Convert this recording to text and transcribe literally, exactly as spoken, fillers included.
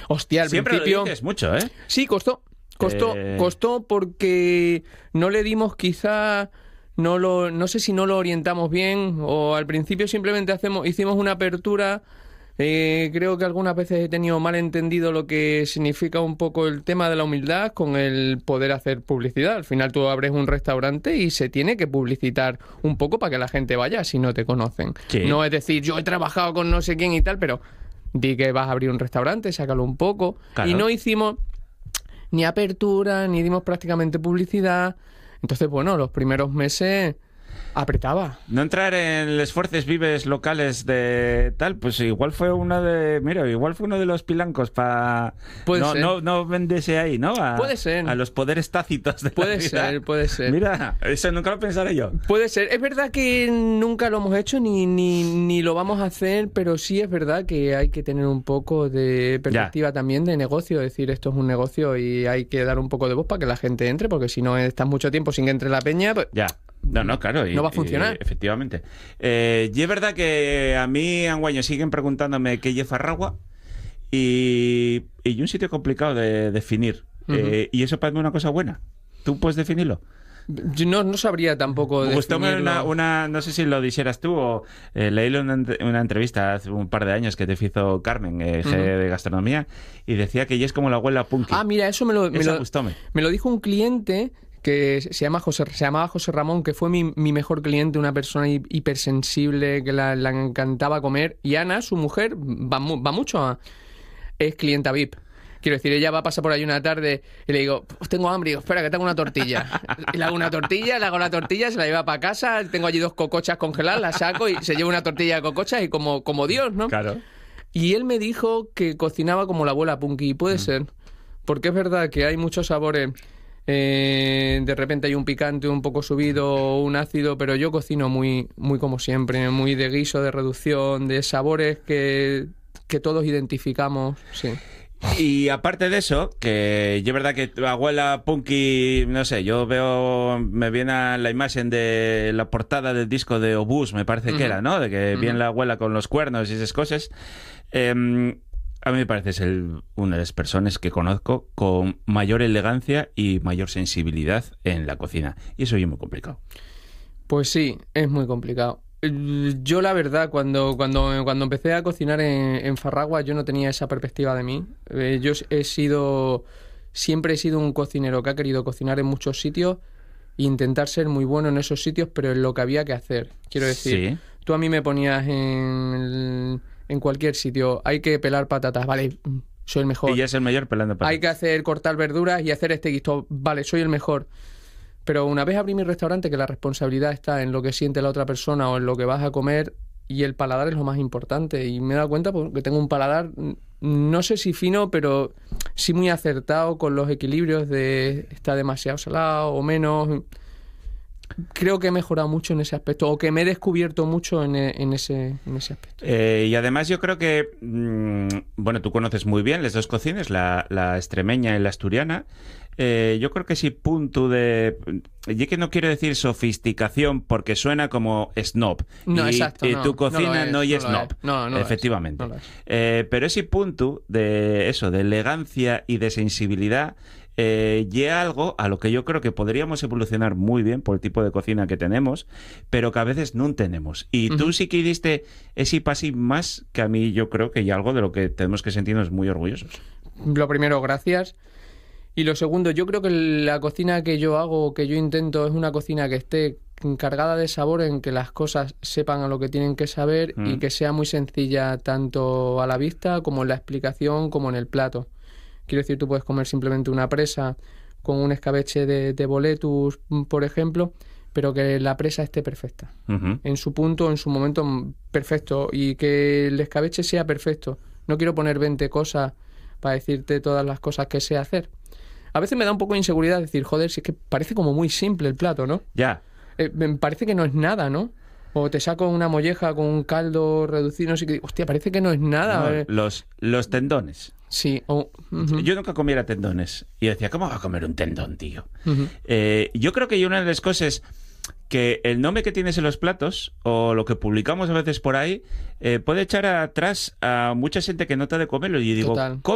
Hostia, al Siempre principio... lo dices mucho, ¿eh? Sí, costó. Costó, Eh... costó porque no le dimos quizá... No lo, no sé si no lo orientamos bien o al principio simplemente hacemos, hicimos una apertura. Eh, creo que algunas veces he tenido mal entendido lo que significa un poco el tema de la humildad con el poder hacer publicidad. Al final tú abres un restaurante y se tiene que publicitar un poco para que la gente vaya si no te conocen. Sí. No es decir, yo he trabajado con no sé quién y tal, pero di que vas a abrir un restaurante, sácalo un poco. Claro. Y no hicimos ni apertura, ni dimos prácticamente publicidad. Entonces, bueno, los primeros meses apretaba. No entrar en los esfuerzos vives locales de tal, pues igual fue uno de... Mira, igual fue uno de los pilancos para... Puede no, ser. No, no vendese ahí, ¿no? A, Puede ser. A los poderes tácitos de Puede la vida. ser, puede ser. Mira, eso nunca lo pensaré yo. Puede ser. Es verdad que nunca lo hemos hecho ni, ni, ni lo vamos a hacer, pero sí es verdad que hay que tener un poco de perspectiva ya. también de negocio. Es decir, esto es un negocio y hay que dar un poco de voz para que la gente entre, porque si no estás mucho tiempo sin que entre la peña... Pues... Ya. No, no, claro. Y, no va a funcionar. Y, efectivamente. Eh, y es verdad que a mí, anguaño, siguen preguntándome qué es Farragua y, y un sitio complicado de definir. Uh-huh. eh, y eso para mí es una cosa buena. ¿Tú puedes definirlo? Yo no, no sabría tampoco Me gustó definirlo. Una, una, no sé si lo dijeras tú o eh, leí una, una entrevista hace un par de años que te hizo Carmen, eh, uh-huh. de gastronomía, y decía que ella es como la abuela punky. Ah, mira, eso me lo, me eso lo, gustóme. me lo dijo un cliente que se llama José, se llamaba José Ramón, que fue mi, mi mejor cliente, una persona hipersensible que la, la encantaba comer. Y Ana, su mujer, va, va mucho a... es clienta V I P. Quiero decir, ella va a pasar por ahí una tarde y le digo, pues tengo hambre, y digo, espera, que tengo una tortilla. Y le hago una tortilla, le hago la tortilla, se la lleva para casa, tengo allí dos cocochas congeladas, la saco y se lleva una tortilla de cocochas y como, como Dios, ¿no? Claro. Y él me dijo que cocinaba como la abuela punky, y puede mm. ser, porque es verdad que hay muchos sabores... Eh, de repente hay un picante un poco subido, un ácido, pero yo cocino muy, muy como siempre, muy de guiso, de reducción, de sabores que, que todos identificamos, sí. Y aparte de eso, que yo es verdad que tu abuela punky, no sé, yo veo, me viene a la imagen de la portada del disco de Obús, me parece uh-huh. que era, ¿no? De que uh-huh. viene la abuela con los cuernos y esas cosas. Eh, A mí me parece ser una de las personas que conozco con mayor elegancia y mayor sensibilidad en la cocina. Y eso es muy complicado. Pues sí, es muy complicado. Yo la verdad, cuando, cuando, cuando empecé a cocinar en, en Farragua, yo no tenía esa perspectiva de mí. Eh, yo he sido, siempre he sido un cocinero que ha querido cocinar en muchos sitios e intentar ser muy bueno en esos sitios, pero en lo que había que hacer. Quiero decir, sí. Tú a mí me ponías en... El, en cualquier sitio, hay que pelar patatas, vale, soy el mejor. Y ya es el mayor pelando patatas. Hay que hacer, cortar verduras y hacer este guiso, vale, soy el mejor. Pero una vez abrí mi restaurante, que la responsabilidad está en lo que siente la otra persona o en lo que vas a comer, y el paladar es lo más importante. Y me he dado cuenta porque tengo un paladar, no sé si fino, pero sí muy acertado con los equilibrios de está demasiado salado o menos... Creo que he mejorado mucho en ese aspecto, o que me he descubierto mucho en, en, ese, en ese aspecto. Eh, y además yo creo que, mmm, bueno, tú conoces muy bien las dos cocinas, la, la extremeña y la asturiana. Eh, yo creo que sí punto de... Yo que no quiero decir sofisticación porque suena como snob. No, y, exacto. Y no, tu cocina no, no es no snob. Es. No, no efectivamente. Es, no eh, pero ese punto de eso, de elegancia y de sensibilidad... Eh, y algo a lo que yo creo que podríamos evolucionar muy bien por el tipo de cocina que tenemos, pero que a veces no tenemos. Y uh-huh. tú sí que diste ese pasín más que a mí yo creo que hay algo de lo que tenemos que sentirnos muy orgullosos. Lo primero, gracias. Y lo segundo, yo creo que la cocina que yo hago, que yo intento, es una cocina que esté cargada de sabor, en que las cosas sepan a lo que tienen que saber uh-huh. y que sea muy sencilla tanto a la vista como en la explicación como en el plato. Quiero decir, tú puedes comer simplemente una presa con un escabeche de, de boletus, por ejemplo, pero que la presa esté perfecta. Uh-huh. En su punto, en su momento perfecto. Y que el escabeche sea perfecto. No quiero poner veinte cosas para decirte todas las cosas que sé hacer. A veces me da un poco de inseguridad decir, joder, si es que parece como muy simple el plato, ¿no? Ya. Eh, me parece que no es nada, ¿no? O te saco una molleja con un caldo reducido, no sé qué. Hostia, parece que no es nada. No, los, los tendones. Sí. Oh, uh-huh. Yo nunca comiera tendones. Y decía, ¿cómo va a comer un tendón, tío? Uh-huh. Eh, yo creo que una de las cosas que el nombre que tienes en los platos o lo que publicamos a veces por ahí eh, puede echar atrás a mucha gente que no te ha de comerlo. Y digo, Total.